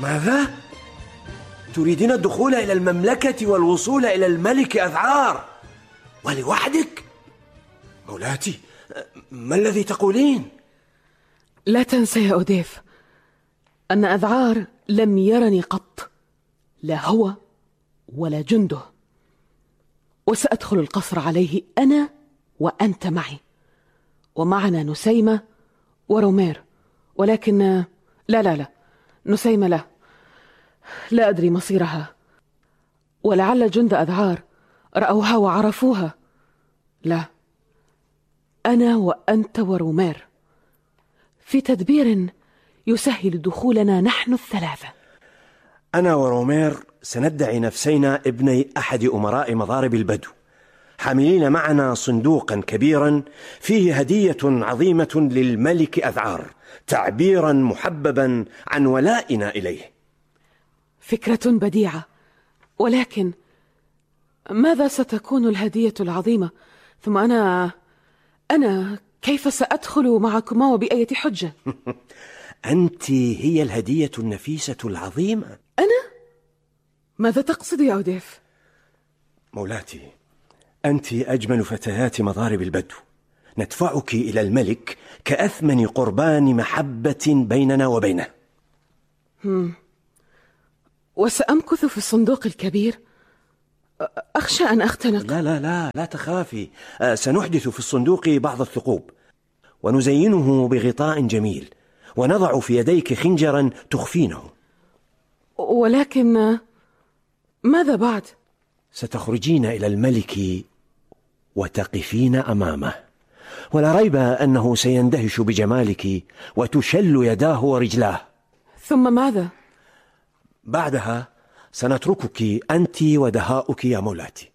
ماذا؟ تريدين الدخول إلى المملكة والوصول إلى الملك أذعار ولوحدك؟ مولاتي، ما الذي تقولين؟ لا تنسى يا أوديف أن أذعار لم يرني قط، لا هو ولا جنده، وسأدخل القصر عليه أنا وأنت معي، ومعنا نسيمة ورومير. ولكن لا نسيمة لا أدري مصيرها، ولعل جند أذعار رأوها وعرفوها. لا، أنا وأنت ورومير في تدبير يسهل دخولنا نحن الثلاثة. أنا ورومير سندعي نفسينا ابني أحد أمراء مضارب البدو، حاملين معنا صندوقا كبيرا فيه هدية عظيمة للملك أذعار، تعبيرا محببا عن ولائنا إليه. فكرة بديعة، ولكن ماذا ستكون الهدية العظيمة؟ ثم أنا كيف سأدخل معكما وبأية حجة؟ أنت هي الهدية النفيسة العظيمة. أنا؟ ماذا تقصد يا أوديف؟ مولاتي، أنت أجمل فتيات مضارب البدو، ندفعك إلى الملك كأثمن قربان محبة بيننا وبينه. وسأمكث في الصندوق الكبير؟ أخشى أن أختنق. لا تخافي، سنحدث في الصندوق بعض الثقوب ونزينه بغطاء جميل، ونضع في يديك خنجرا تخفينه. ولكن ماذا بعد؟ ستخرجين إلى الملك وتقفين أمامه، ولا ريب أنه سيندهش بجمالك وتشل يداه ورجلاه. ثم ماذا؟ بعدها سنتركك أنت ودهاؤك يا مولاتي.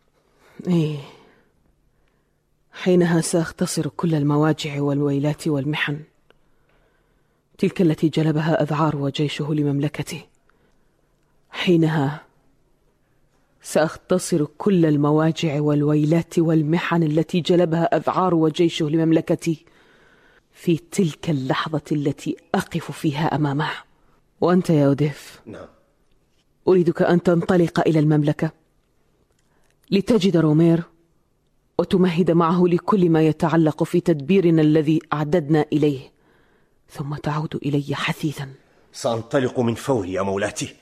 حينها سأختصر كل المواجع والويلات والمحن، تلك التي جلبها أذعار وجيشه لمملكته. حينها سأختصر كل المواجع والويلات والمحن التي جلبها أذعار وجيشه لمملكتي في تلك اللحظة التي أقف فيها أمامه. وأنت يا أوديف، نعم، أريدك أن تنطلق إلى المملكة لتجد رومير وتمهد معه لكل ما يتعلق في تدبيرنا الذي أعددنا إليه، ثم تعود إلي حثيثا. سأنطلق من فوري يا مولاتي.